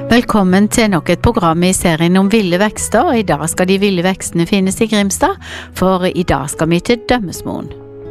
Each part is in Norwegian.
Velkommen til nok et program i serien om ville vekster. I dag skal de ville vekstene finnes i Grimstad, for i dag skal vi til Dømmesmoen.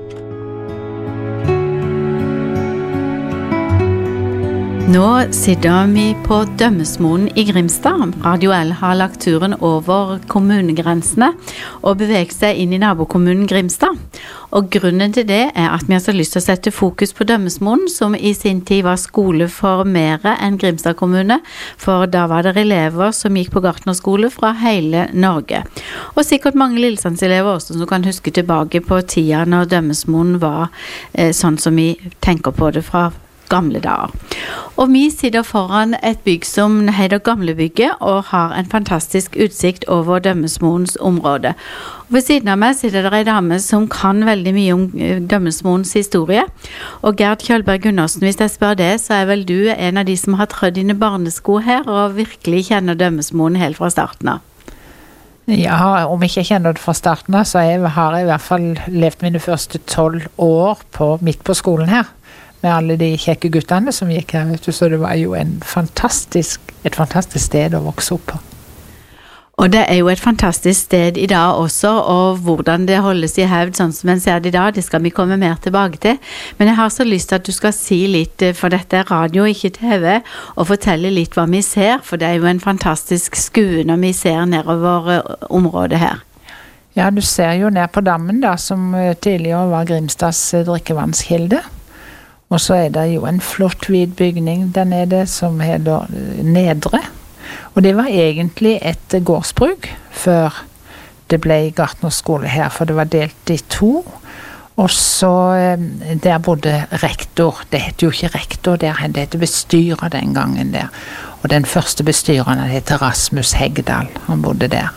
Nå sitter vi på Dømmesmoen i Grimstad. Radio L har lagt turen over kommunegrensene og beveget seg inn i nabokommunen Grimstad. Og grunnen til det at vi har så lyst til å sette fokus på Dømmesmoen, som i sin tid var skole for mer enn Grimstad kommune, for da var det elever som gikk på gartnerskole fra hele Norge. Og sikkert mange Lillesandselever også som kan huske tilbake på tida når Dømmesmoen var sånn som vi tenker på det fra gamle dager. Og vi sitter foran et bygg som heter Gamlebygget og har en fantastisk utsikt over Dømmesmoens område. Og ved siden av meg sitter det en dame som kan veldig mye om Dømmesmoens historie. Og Gerd Kjølberg Gundersen, hvis jeg spør det, så vel du en av de som har trødd dine barnesko her og virkelig kjenner Dømmesmoen helt fra starten av. Ja, om ikke jeg kjenner det fra starten av, så har jeg i hvert fall levd mine første 12 år midt på skolen her. Med alle de kjekke guttene som gikk her, vet du, så det var jo et fantastisk sted å vokse opp på. Og det jo et fantastisk sted i dag også, og hvordan det holdes i hevd sånn som en ser det i dag, det skal vi komme mer tilbake til. Men jeg har så lyst til at du skal si litt, for dette radio, ikke TV, og fortelle litt hva vi ser, for det jo en fantastisk skue når vi ser nedover området her. Ja, du ser jo ned på dammen da, som tidligere var Grimstads drikkevannskilde. Og så det jo en flott hvit bygning der nede som heter Nedre. Og det var egentlig et gårdsbruk før det ble gartnerskole her, for det var delt i 2. Og så der bodde rektor. Det heter jo ikke rektor der, det heter bestyrer den gangen der. Og den første bestyreren heter Rasmus Hegdal, han bodde der.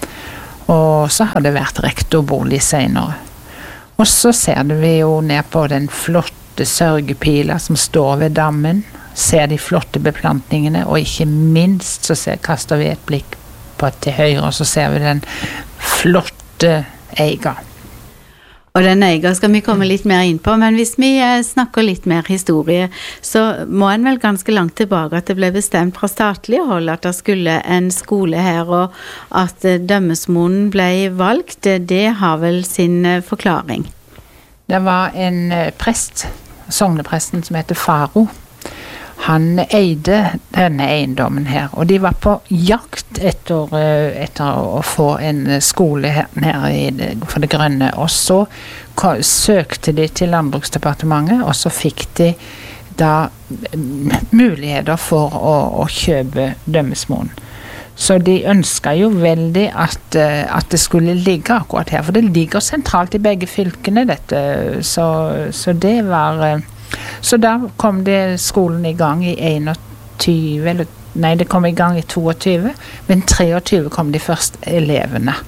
Og så har det vært rektorbolig senere. Og så ser vi jo ned på den flotte sørgepiler som står ved dammen, ser de flotte beplantningene, og ikke minst så kaster vi et blikk på til høyre, og så ser vi den flotte eiga. Og den eiga skal vi komme litt mer inn på, men hvis vi snakker litt mer historie, så må en vel ganske langt tilbake at det ble bestemt fra statlig hold at det skulle en skole her, og at Dømmesmoen ble valgt, det har vel sin forklaring. Det var en prest, sognepresten som heter Faro. Han eide denne eiendommen her, og de var på jakt etter å få en skole her for det grønne, og så søkte de til Landbruksdepartementet, og så fikk de da muligheter for å kjøpe Dømmesmoen. Så de ønsket jo veldig at det skulle ligge akkurat her, for det ligger sentralt i begge fylkene dette, så det var, så da kom det skolen i gang i 21, det kom i gang i 22, men 23 kom de første elevene.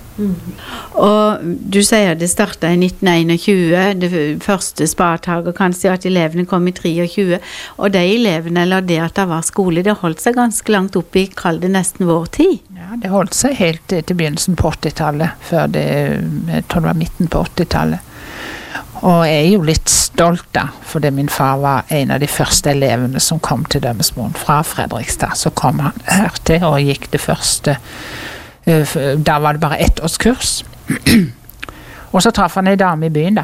Og du sier det startet i 1921, det første spadtaget, kanskje at elevene kom i 23, og de elevene, eller det at det var skole, det holdt seg ganske langt opp i, kall det nesten vår tid. Ja, det holdt seg helt til begynnelsen på 80-tallet, før jeg tror det var midten på 80-tallet. Og jeg jo litt stolt da, fordi min far var en av de første elevene som kom til Dømmesmoen fra Fredrikstad. Så kom han her til og gikk det første. Da var det bare 1 års kurs. Og så traff han en dame i byen da,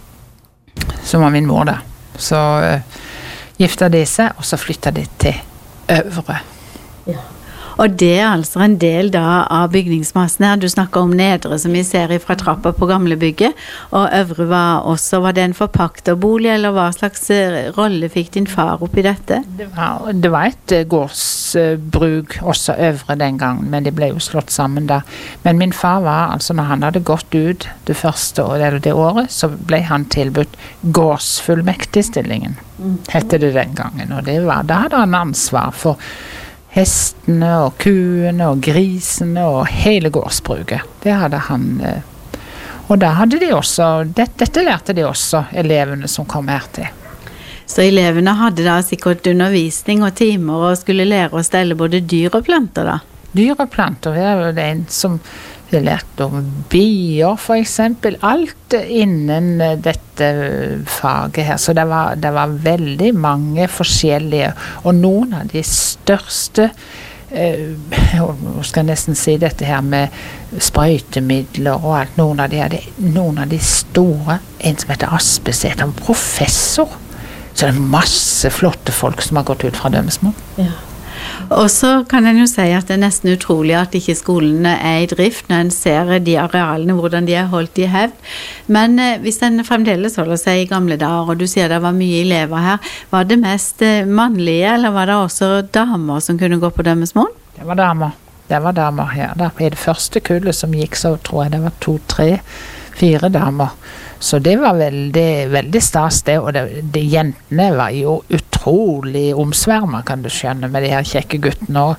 som var min mor da. Så giftet de seg, og så flyttet de til Øvre. Ja. Og det altså en del da av bygningsmassen her. Du snakker om Nedre som vi ser fra trappa på Gamlebygget, og Øvre var det en forpakterbolig, eller hva slags rolle fikk din far oppi dette? Det var et gårdsbruk også Øvre den gangen, men det ble jo slått sammen da. Men min far var, altså når han hadde gått ut det første eller det året, så ble han tilbudt gårdsfullmektigstillingen, hette det den gangen, og da hadde han ansvar for hestene og kuene og grisene og hele gårdsbruket. Det hadde han. Og da hadde de også, dette lærte de også elevene som kom her til. Så elevene hadde da sikkert undervisning og timer og skulle lære å stelle både dyr og planter da? Dyr og planter, det jo en som Vi lærte om bier for eksempel, alt innen dette faget her, så det var veldig mange forskjellige, og noen av de største nå skal jeg nesten si dette her med sprøytemidler og alt, noen av de store, en som heter Aspesæter, en professor, så det er masse flotte folk som har gått ut fra Dømesmoen. Ja. Og så kan en jo si at det er nesten utrolig at ikke skolene er i drift når en ser de arealene, hvordan de er holdt i hevd. Men hvis en fremdeles holder seg i gamle dager, og du sier det var mye elever her, var det mest mannlige, eller var det også damer som kunne gå på Dømesmoen? Det var damer her. I det første kullet som gikk, så tror jeg det var 2, 3, 4 damer. Så det var veldig stas det, og de jentene var jo utrolig omsvermet, kan du skjønne, med de her kjekke guttene også.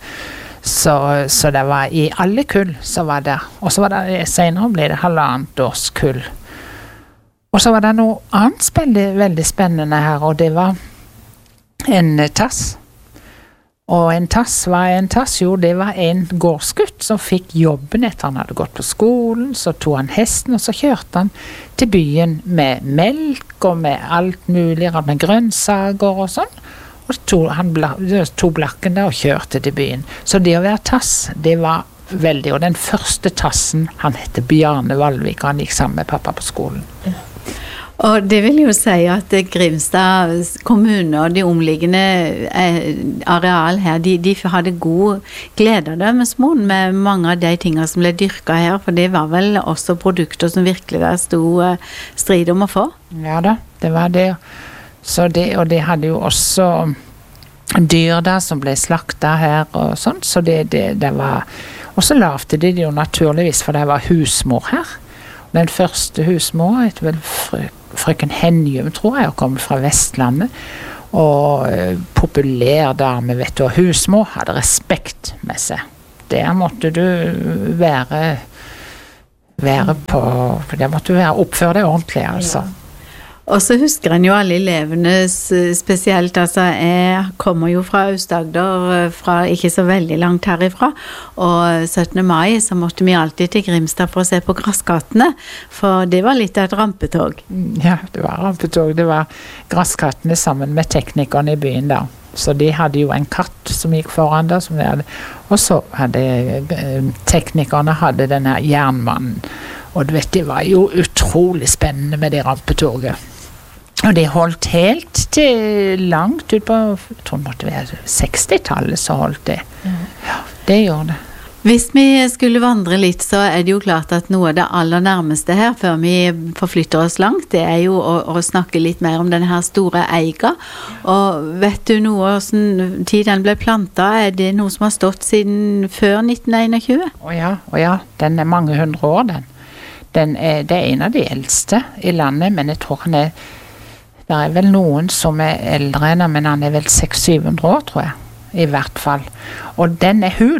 Så det var i alle kull så var det, og så var det senere ble det 1,5 års kull. Og så var det noe annet veldig spennende her, og det var en tass. Og en tass, jo, det var en gårdsgutt som fikk jobben etter han hadde gått på skolen, så tog han hesten, og så kjørte han til byen med melk og med alt mulig, med grønnsaker og sånn. Og så tog blakken der og kjørte til byen. Så det å være tass, det var veldig, og den første tassen, han heter Bjarne Valvik, og han gikk sammen med pappa på skolen. Ja. Og det vil jo si at Grimstad kommune og de omliggende areal her, de hadde god glede av Dømesmoen med mange av de tingene som ble dyrket her, for det var vel også produkter som virkelig var stor strid om å få? Ja da, det var det. Og de hadde jo også dyr der som ble slaktet her og sånt, så det var, og så lavte de jo naturligvis, for det var husmor her. Den første husmor heter vel frøken Henjum, tror jeg, og kom fra Vestlandet, og populær dame, vet du, og husmor hadde respekt med seg. Der måtte du være på, der måtte du oppføre deg ordentlig, altså. Ja. Og så husker en jo alle elevene spesielt, altså jeg kommer jo fra Aust-Agder, fra ikke så veldig langt herifra, og 17. mai så måtte vi alltid til Grimstad for å se på grasskattene, for det var litt av et rampetog. Ja, det var rampetog, det var grasskattene sammen med teknikerne i byen da. Så de hadde jo en katt som gikk foran der, og så hadde teknikerne denne jernmannen, og du vet, det var jo utrolig spennende med det rampetoget. Og det holdt helt til langt ut på, jeg tror det måtte være 60-tallet så holdt det. Ja, det gjorde det. Hvis vi skulle vandre litt, så er det jo klart at noe av det aller nærmeste her, før vi forflytter oss langt, det er jo å snakke litt mer om denne her store eiga. Og vet du noe hvordan tid den ble plantet? Er det noe som har stått siden før 1921? Å ja, den er mange 100 år, den. Det er en av de eldste i landet, men jeg tror det er vel noen som er eldre enn, men han er vel 600-700 år, tror jeg, i hvert fall. Og den er hul,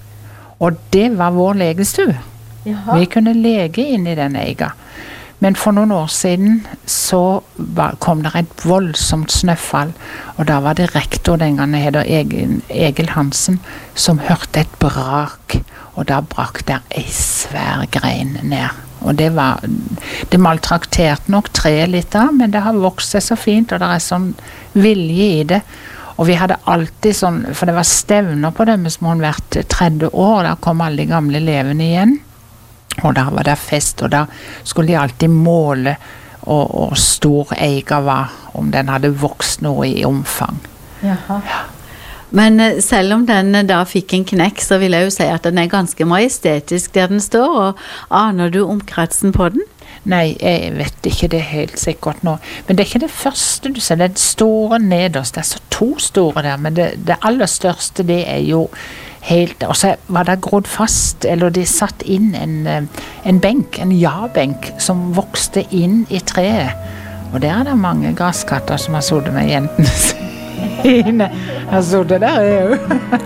og det var vår legestue. Jaha. Vi kunne lege inn i den eiga. Men for noen år siden så kom det et voldsomt snøfall, og da var det rektor, den gangen heter Egil Hansen, som hørte et brak, og da brakk der ei svær grein ned. Og det maltrakterte nok treet litt da, men det har vokst seg så fint, og det er sånn vilje i det. Og vi hadde alltid sånn, for det var stevner på Dømesmoen hvert 30 år, da kom alle de gamle elevene igjen, og da var det fest, og da skulle de alltid måle og stor eiga var, om den hadde vokst noe i omfang. Jaha. Ja. Men selv om den da fikk en knekk, så vil jeg jo si at den er ganske majestetisk der den står, og aner du omkretsen på den? Nei, jeg vet ikke det helt sikkert nå, men det er ikke det første du ser, det er det store nederst, det er så 2 store der, men det aller største det er jo helt, og så var det grodd fast, eller de satt inn en benk, en ja-benk, som vokste inn i treet, og der er det mange gasskatter som har sittet med jentene sine. Altså, det der er jo